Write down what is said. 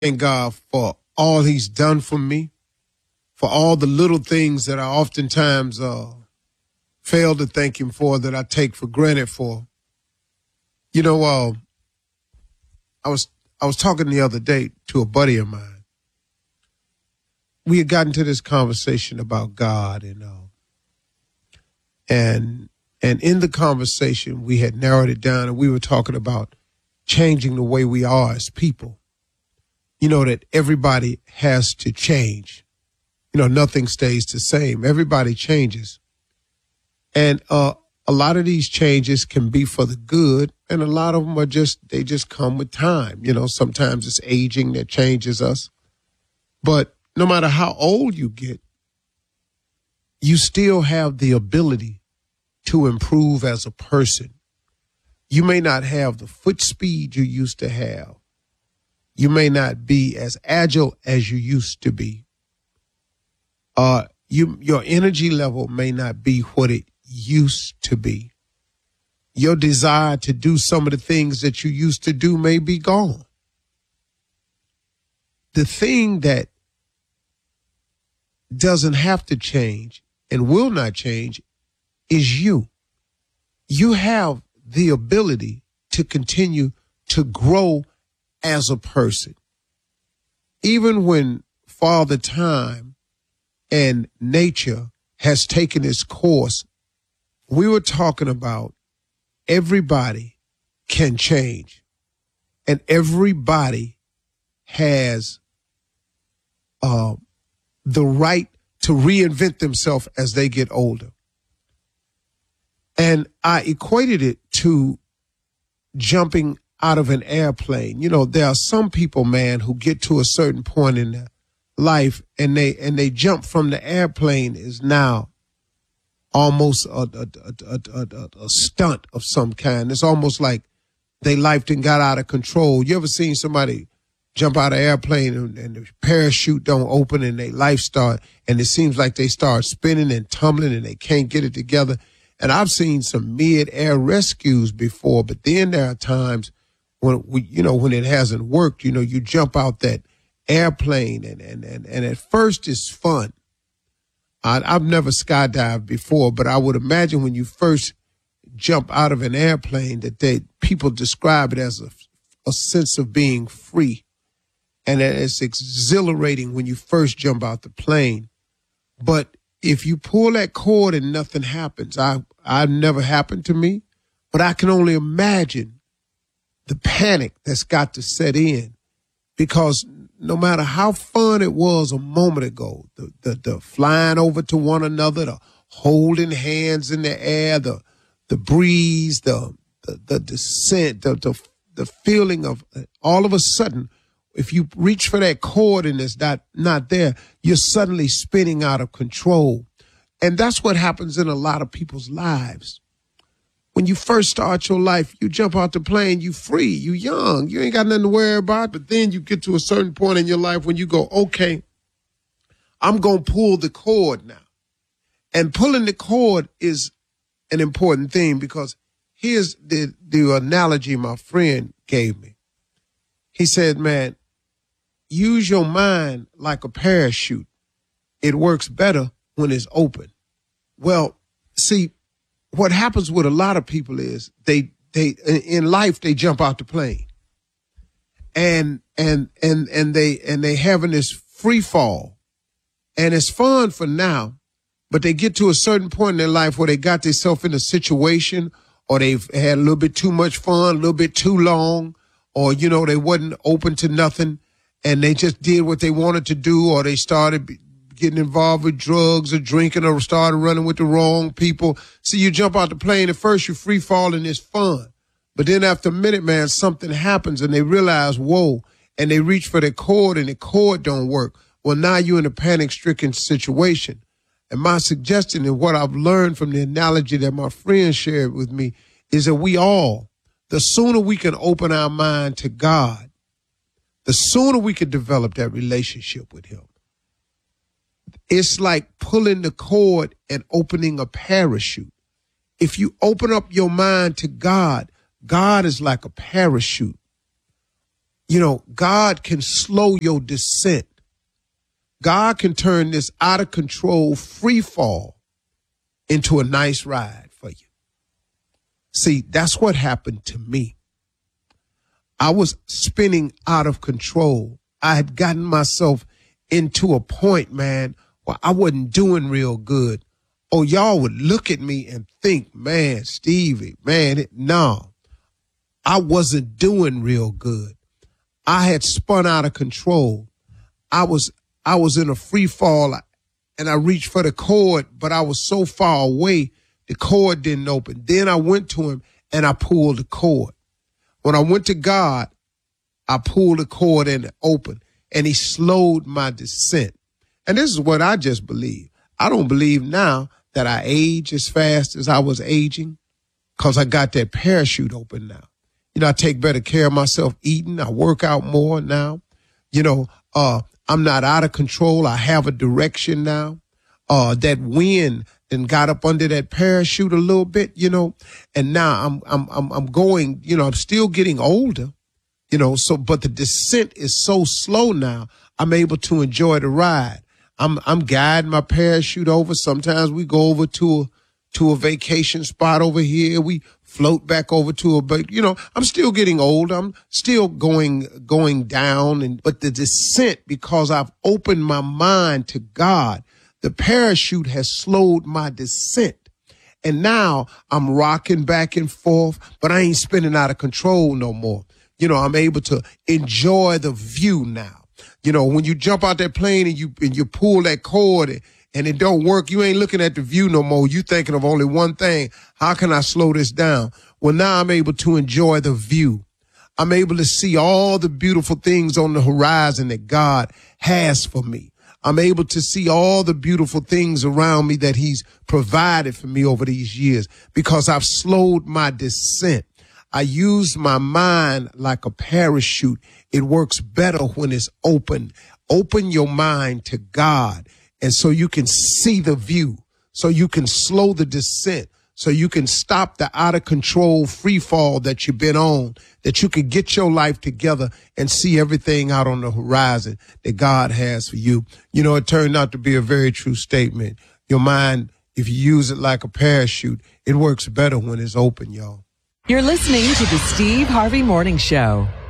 Thank God for all he's done for me, for all the little things that I oftentimes fail to thank him for, that I take for granted for. You know, I was talking the other day to a buddy of mine. We had gotten to this conversation about God, and in the conversation we had narrowed it down, and we were talking about changing the way we are as people. You know, that everybody has to change. You know, nothing stays the same. Everybody changes. And a lot of these changes can be for the good, and a lot of them are they just come with time. You know, sometimes it's aging that changes us. But no matter how old you get, you still have the ability to improve as a person. You may not have the foot speed you used to have. You may not be as agile as you used to be. Your energy level may not be what it used to be. Your desire to do some of the things that you used to do may be gone. The thing that doesn't have to change and will not change is you. You have the ability to continue to grow as a person. Even when Father Time and nature has taken its course, we were talking about everybody can change, and everybody has the right to reinvent themselves as they get older. And I equated it to jumping out of an airplane. You know, there are some people, man, who get to a certain point in their life and they jump from the airplane is now almost a stunt of some kind. It's almost like their life done got out of control. You ever seen somebody jump out of an airplane and the parachute don't open and their life start, and it seems like they start spinning and tumbling and they can't get it together? And I've seen some mid-air rescues before, but then there are times when it hasn't worked. You know, you jump out that airplane and at first it's fun. I've never skydived before, but I would imagine when you first jump out of an airplane that people describe it as a sense of being free, and that it's exhilarating when you first jump out the plane. But if you pull that cord and nothing happens, I've never happened to me, but I can only imagine the panic that's got to set in, because no matter how fun it was a moment ago, the flying over to one another, the holding hands in the air, the breeze, the descent, the feeling of all of a sudden, if you reach for that cord and it's not there, you're suddenly spinning out of control. And that's what happens in a lot of people's lives. When you first start your life, you jump out the plane, you free, you young, you ain't got nothing to worry about. But then you get to a certain point in your life when you go, okay, I'm going to pull the cord now. And pulling the cord is an important thing, because here's the analogy my friend gave me. He said, man, use your mind like a parachute. It works better when it's open. Well, see, what happens with a lot of people is they in life they jump out the plane, and they having this free fall, and it's fun for now, but they get to a certain point in their life where they got themselves in a situation, or they've had a little bit too much fun, a little bit too long, or they wasn't open to nothing, and they just did what they wanted to do, or they started getting involved with drugs or drinking, or started running with the wrong people. See, you jump out the plane, at first you're free falling, it's fun. But then after a minute, man, something happens and they realize, whoa, and they reach for the cord and the cord don't work. Well, now you're in a panic-stricken situation. And my suggestion and what I've learned from the analogy that my friend shared with me is that the sooner we can open our mind to God, the sooner we can develop that relationship with him. It's like pulling the cord and opening a parachute. If you open up your mind to God, God is like a parachute. God can slow your descent. God can turn this out of control free fall into a nice ride for you. See, that's what happened to me. I was spinning out of control. I had gotten myself into a point, man, where I wasn't doing real good. Oh, y'all would look at me and think, man, Stevie, man, no, I wasn't doing real good. I had spun out of control. I was in a free fall and I reached for the cord, but I was so far away, the cord didn't open. Then I went to him and I pulled the cord. When I went to God, I pulled the cord and it opened, and he slowed my descent. And this is what I just believe. I don't believe now that I age as fast as I was aging because I got that parachute open now. I take better care of myself eating. I work out more now. I'm not out of control. I have a direction now. That wind then got up under that parachute a little bit, and now I'm going, I'm still getting older, but the descent is so slow now. I'm able to enjoy the ride. I'm guiding my parachute over. Sometimes we go over to a vacation spot over here. We float back over to I'm still getting old. I'm still going down, but the descent, because I've opened my mind to God, the parachute has slowed my descent. And now I'm rocking back and forth, but I ain't spinning out of control no more. I'm able to enjoy the view now. When you jump out that plane and you pull that cord and it don't work, you ain't looking at the view no more. You thinking of only one thing. How can I slow this down? Well, now I'm able to enjoy the view. I'm able to see all the beautiful things on the horizon that God has for me. I'm able to see all the beautiful things around me that he's provided for me over these years because I've slowed my descent. I use my mind like a parachute. It works better when it's open. Open your mind to God. And so you can see the view, so you can slow the descent, so you can stop the out of control free fall that you've been on, that you can get your life together and see everything out on the horizon that God has for you. It turned out to be a very true statement. Your mind, if you use it like a parachute, it works better when it's open, y'all. You're listening to the Steve Harvey Morning Show.